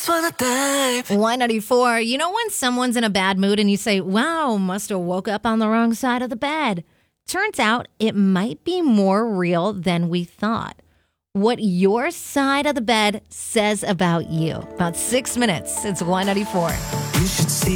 just wanna dive. Y94. You know when someone's in a bad mood and you say, wow, must have woke up on the wrong side of the bed? Turns out it might be more real than we thought. What your side of the bed says about you. About 6 minutes. It's Y94. You should see